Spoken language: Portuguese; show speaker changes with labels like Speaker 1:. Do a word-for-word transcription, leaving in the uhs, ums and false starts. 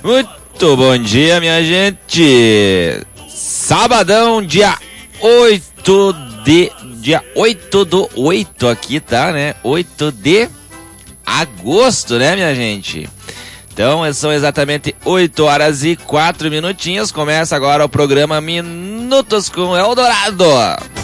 Speaker 1: Muito bom dia, minha gente. Sabadão, dia oito de... Dia oito do oito aqui, tá, né? oito de agosto, né, minha gente? Então, são exatamente oito horas e quatro minutinhos. Começa agora o programa Minutos com Eldorado.